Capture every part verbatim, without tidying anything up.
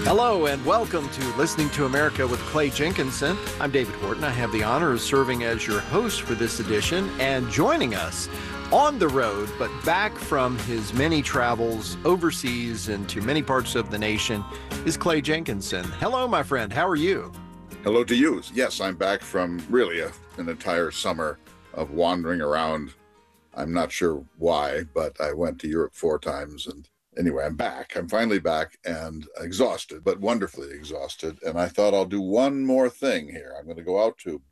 Hello and welcome to Listening to America with Clay Jenkinson. I'm David Horton. I have the honor of serving as your host for this edition, and joining us on the road, but back from his many travels overseas and to many parts of the nation, is Clay Jenkinson. Hello, my friend. How are you? Hello to you. Yes, I'm back from really a, an entire summer of wandering around. I'm not sure why, but I went to Europe four times, and anyway, I'm back. I'm finally back and exhausted, but wonderfully exhausted. And I thought I'll do one more thing here. I'm going to go out to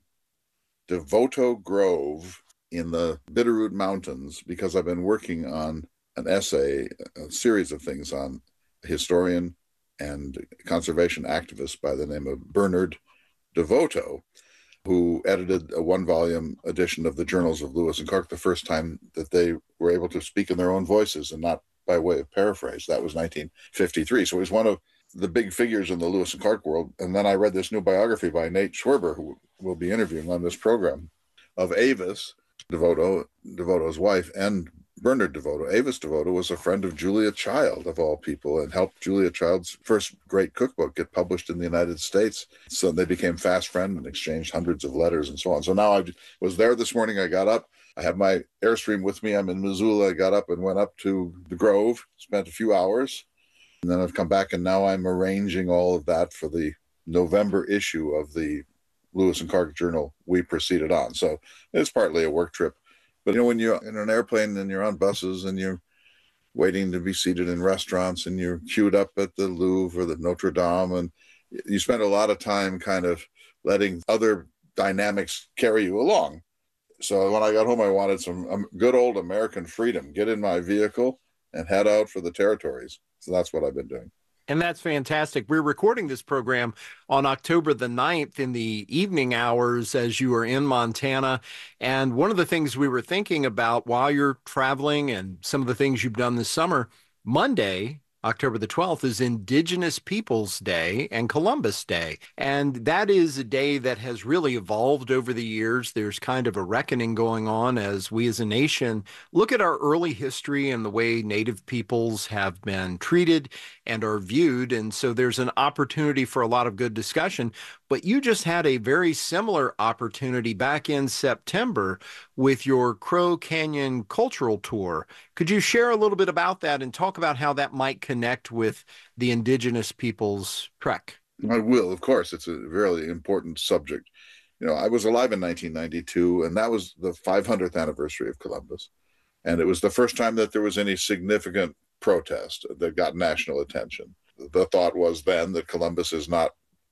Devoto Grove in the Bitterroot Mountains because I've been working on an essay, a series of things on a historian and conservation activist by the name of Bernard Devoto, who edited a one-volume edition of the Journals of Lewis and Clark the first time that they were able to speak in their own voices and not by way of paraphrase. That was nineteen fifty-three. So he was one of the big figures in the Lewis and Clark world. And then I read this new biography by Nate Schwerber, who we'll be interviewing on this program, of Avis Devoto, Devoto's wife, and Bernard Devoto. Avis Devoto was a friend of Julia Child, of all people, and helped Julia Child's first great cookbook get published in the United States. So they became fast friends and exchanged hundreds of letters and so on. So now I was there this morning. I got up. I have my Airstream with me. I'm in Missoula. I got up and went up to the Grove, spent a few hours, and then I've come back, and now I'm arranging all of that for the November issue of the Lewis and Clark Journal, We Proceeded On. So it's partly a work trip. But, you know, when you're in an airplane and you're on buses and you're waiting to be seated in restaurants and you're queued up at the Louvre or the Notre Dame, and you spend a lot of time kind of letting other dynamics carry you along. So when I got home, I wanted some um, good old American freedom, get in my vehicle and head out for the territories. So that's what I've been doing. And that's fantastic. We're recording this program on October the ninth in the evening hours as you are in Montana. And one of the things we were thinking about while you're traveling and some of the things you've done this summer, Monday, October the twelfth, is Indigenous Peoples Day and Columbus Day. And that is a day that has really evolved over the years. There's kind of a reckoning going on as we as a nation look at our early history and the way Native peoples have been treated and are viewed. And so there's an opportunity for a lot of good discussion. But you just had a very similar opportunity back in September with your Crow Canyon Cultural Tour. Could you share a little bit about that and talk about how that might connect with the Indigenous Peoples Trek? I will, of course. It's a really important subject. You know, I was alive in nineteen ninety-two, and that was the five hundredth anniversary of Columbus. And it was the first time that there was any significant protest that got national attention. The thought was then that Columbus is not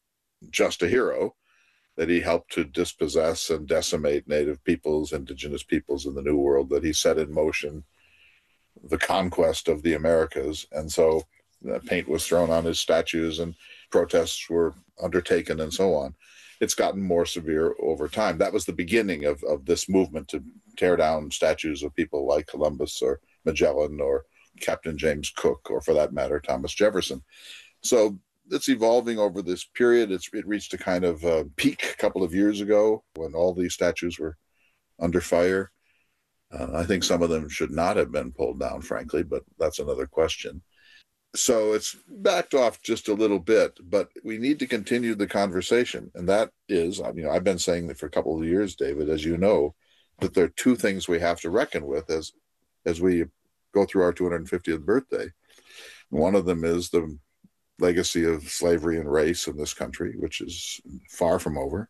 just a hero, that he helped to dispossess and decimate Native peoples, Indigenous peoples in the New World, that he set in motion the conquest of the Americas. And so uh, paint was thrown on his statues and protests were undertaken and so on. It's gotten more severe over time. That was the beginning of, of this movement to tear down statues of people like Columbus or Magellan or Captain James Cook, or for that matter, Thomas Jefferson. So it's evolving over this period. It's, it reached a kind of uh, peak a couple of years ago when all these statues were under fire. Uh, I think some of them should not have been pulled down, frankly, but that's another question. So it's backed off just a little bit, but we need to continue the conversation. And that is, I mean, I've been saying that for a couple of years, David, as you know, that there are two things we have to reckon with as, as we go through our two hundred fiftieth birthday. One of them is the legacy of slavery and race in this country, which is far from over.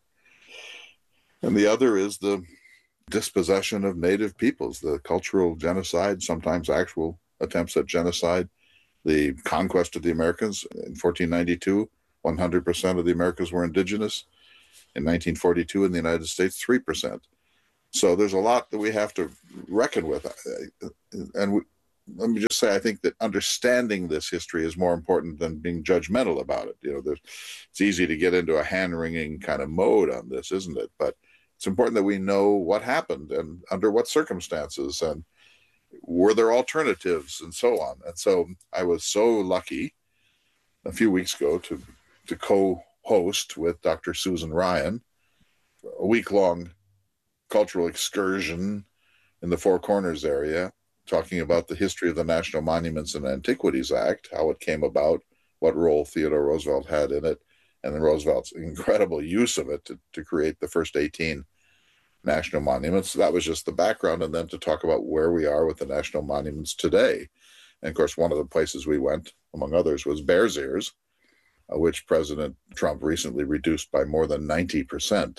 And the other is the dispossession of Native peoples, the cultural genocide, sometimes actual attempts at genocide, the conquest of the Americans. In fourteen ninety-two, one hundred percent of the Americas were indigenous. In nineteen forty-two in the United States, three percent. So there's a lot that we have to reckon with. And we, let me just say, I think that understanding this history is more important than being judgmental about it. You know, there's, it's easy to get into a hand-wringing kind of mode on this, isn't it? But it's important that we know what happened and under what circumstances, and were there alternatives, and so on. And so I was so lucky a few weeks ago to, to co-host with Doctor Susan Ryan a week-long cultural excursion in the Four Corners area, talking about the history of the National Monuments and Antiquities Act, how it came about, what role Theodore Roosevelt had in it, and then Roosevelt's incredible use of it to, to create the first eighteen national monuments. That was just the background, and then to talk about where we are with the national monuments today. And of course, one of the places we went, among others, was Bears Ears, uh, which President Trump recently reduced by more than ninety percent.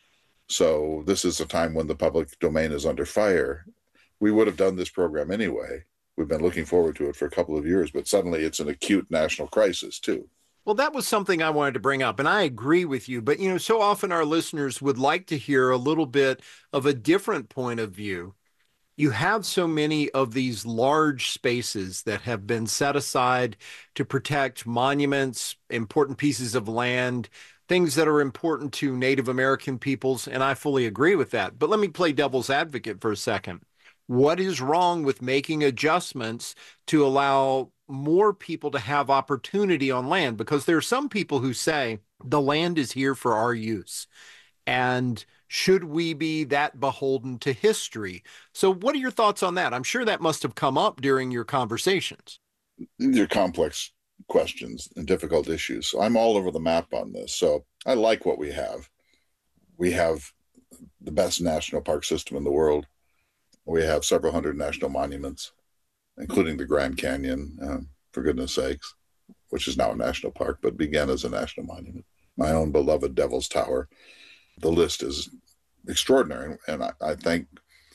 So this is a time when the public domain is under fire. We would have done this program anyway. We've been looking forward to it for a couple of years, but suddenly it's an acute national crisis too. Well, that was something I wanted to bring up, and I agree with you. But, you know, so often our listeners would like to hear a little bit of a different point of view. You have so many of these large spaces that have been set aside to protect monuments, important pieces of land, things that are important to Native American peoples, and I fully agree with that. But let me play devil's advocate for a second. What is wrong with making adjustments to allow more people to have opportunity on land? Because there are some people who say the land is here for our use. And should we be that beholden to history? So what are your thoughts on that? I'm sure that must have come up during your conversations. These are complex questions and difficult issues. So I'm all over the map on this. So I like what we have. We have the best national park system in the world. We have several hundred national monuments, including the Grand Canyon, um, for goodness sakes, which is now a national park, but began as a national monument. My own beloved Devil's Tower. The list is extraordinary. And I, I thank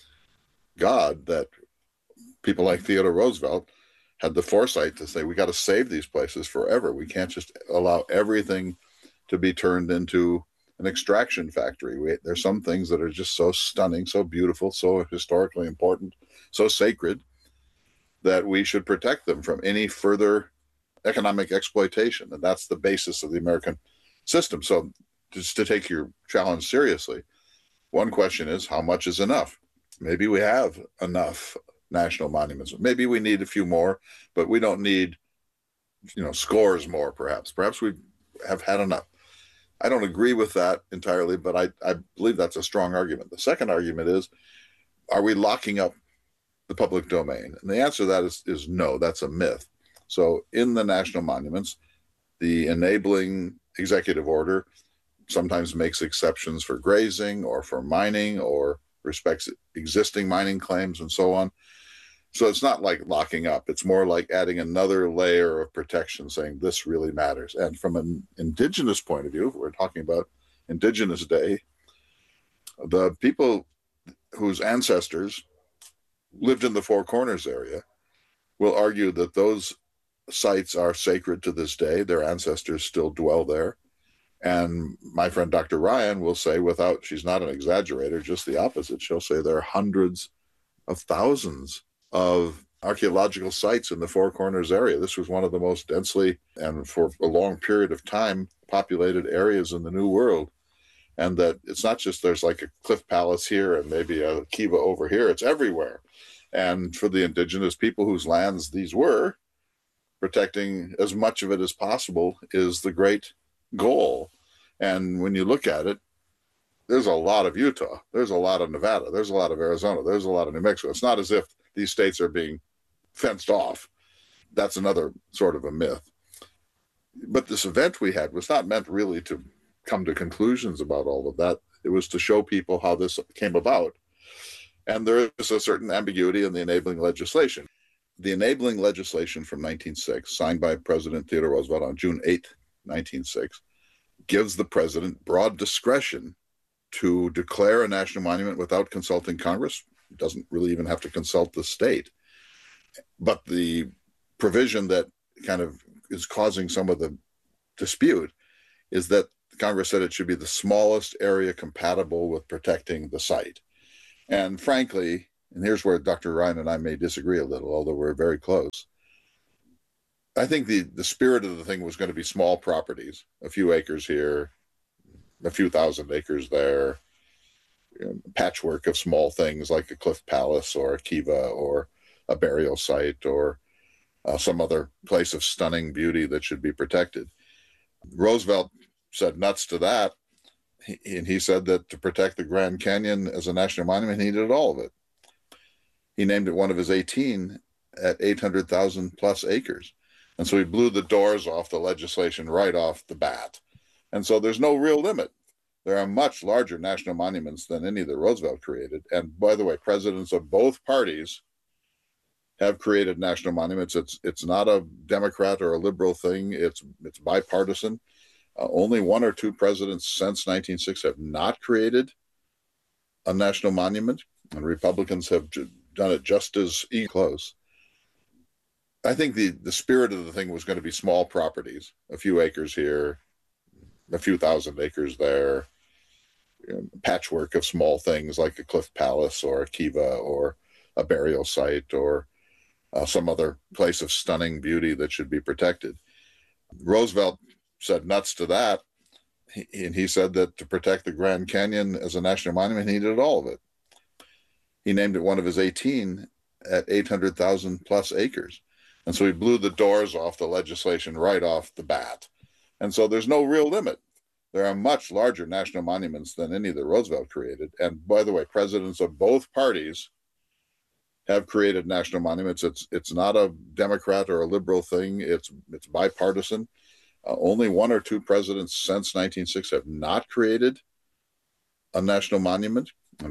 God that people like Theodore Roosevelt had the foresight to say, we got to save these places forever. We can't just allow everything to be turned into an extraction factory. We, there's some things that are just so stunning, so beautiful, so historically important, so sacred, that we should protect them from any further economic exploitation. And that's the basis of the American system. So just to take your challenge seriously, one question is, how much is enough? Maybe we have enough national monuments. Maybe we need a few more, but we don't need, you know, scores more, perhaps. Perhaps we have had enough. I don't agree with that entirely, but I, I believe that's a strong argument. The second argument is, are we locking up the public domain? And the answer to that is, is no, that's a myth. So in the national monuments, the enabling executive order sometimes makes exceptions for grazing or for mining or respects existing mining claims and so on. So it's not like locking up. It's more like adding another layer of protection, saying this really matters. And from an indigenous point of view, we're talking about Indigenous Day, the people whose ancestors lived in the Four Corners area will argue that those sites are sacred to this day. Their ancestors still dwell there. And my friend Doctor Ryan will say, without, she's not an exaggerator, just the opposite. She'll say there are hundreds of thousands of archaeological sites in the Four Corners area. This was one of the most densely and for a long period of time populated areas in the New World. And that it's not just there's like a Cliff Palace here and maybe a Kiva over here, it's everywhere. And for the indigenous people whose lands these were, protecting as much of it as possible is the great goal. And when you look at it, there's a lot of Utah, there's a lot of Nevada, there's a lot of Arizona, there's a lot of New Mexico. It's not as if these states are being fenced off. That's another sort of a myth. But this event we had was not meant really to come to conclusions about all of that. It was to show people how this came about. And there is a certain ambiguity in the enabling legislation. The enabling legislation from nineteen oh six, signed by President Theodore Roosevelt on June eighth, nineteen oh six, gives the president broad discretion to declare a national monument without consulting Congress. It doesn't really even have to consult the state. But the provision that kind of is causing some of the dispute is that Congress said it should be the smallest area compatible with protecting the site. And frankly, and here's where Doctor Ryan and I may disagree a little, although we're very close. I think the, the spirit of the thing was going to be small properties, a few acres here, a few thousand acres there, you know, patchwork of small things like a Cliff Palace or a Kiva or a burial site or uh, some other place of stunning beauty that should be protected. Roosevelt said nuts to that. He, and he said that to protect the Grand Canyon as a national monument, he needed all of it. He named it one of his eighteen at eight hundred thousand plus acres. And so he blew the doors off the legislation right off the bat. And so there's no real limit. There are much larger national monuments than any that Roosevelt created. And by the way, presidents of both parties have created national monuments. It's it's not a Democrat or a liberal thing. It's it's bipartisan. Uh, only one or two presidents since nineteen sixty have not created a national monument, and Republicans have done it just as close. I think the, the spirit of the thing was going to be small properties, a few acres here, a few thousand acres there, you know, patchwork of small things like a Cliff Palace or a Kiva or a burial site or uh, some other place of stunning beauty that should be protected. Roosevelt said nuts to that. He, and he said that to protect the Grand Canyon as a national monument, he needed all of it. He named it one of his eighteen at eight hundred thousand plus acres. And so he blew the doors off the legislation right off the bat. And so there's no real limit. There are much larger national monuments than any that Roosevelt created. And by the way, presidents of both parties have created national monuments. It's it's not a Democrat or a liberal thing. It's it's bipartisan. Uh, only one or two presidents since nineteen sixty have not created a national monument,